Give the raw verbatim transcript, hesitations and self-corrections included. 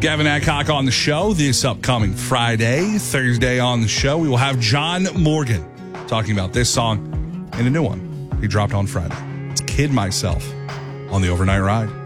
Gavin Adcock on the show this upcoming Friday. Thursday on the show, we will have John Morgan talking about this song and a new one he dropped on Friday. It's Kid Myself on the Overnight Ride.